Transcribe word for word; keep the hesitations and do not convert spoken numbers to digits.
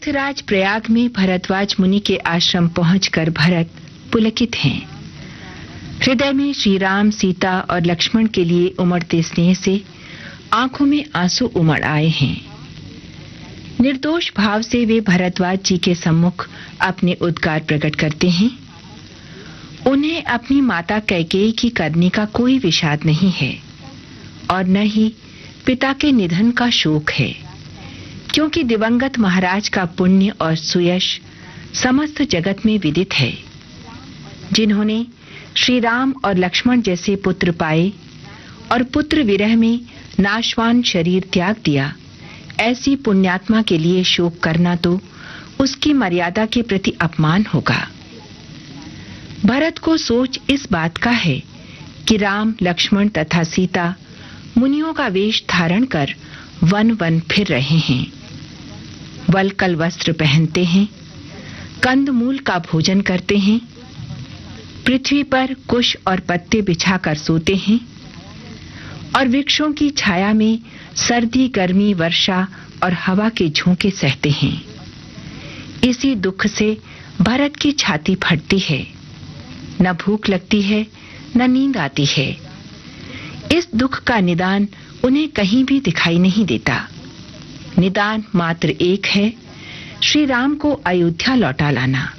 तीर्थराज प्रयाग में भरद्वाज मुनि के आश्रम पहुंचकर भरत पुलकित हैं। हृदय में श्री राम, सीता और लक्ष्मण के लिए उमड़ते स्नेह से आंखों में आंसू उमड़ आए हैं। निर्दोष भाव से वे भरद्वाज जी के सम्मुख अपने उद्गार प्रकट करते हैं। उन्हें अपनी माता कैकेयी की करनी का कोई विषाद नहीं है और न ही पिता के निधन का शोक है, क्योंकि दिवंगत महाराज का पुण्य और सुयश समस्त जगत में विदित है। जिन्होंने श्री राम और लक्ष्मण जैसे पुत्र पाए और पुत्र विरह में नाशवान शरीर त्याग दिया, ऐसी पुण्यात्मा के लिए शोक करना तो उसकी मर्यादा के प्रति अपमान होगा। भरत को सोच इस बात का है कि राम, लक्ष्मण तथा सीता मुनियों का वेश धारण कर वन वन फिर रहे हैं, वल्कल वस्त्र पहनते हैं, कंदमूल का भोजन करते हैं, पृथ्वी पर कुश और पत्ते बिछाकर सोते हैं और वृक्षों की छाया में सर्दी, गर्मी, वर्षा और हवा के झोंके सहते हैं। इसी दुख से भरत की छाती फटती है, न भूख लगती है, न नींद आती है। इस दुख का निदान उन्हें कहीं भी दिखाई नहीं देता। निदान मात्र एक है, श्री राम को अयोध्या लौटा लाना।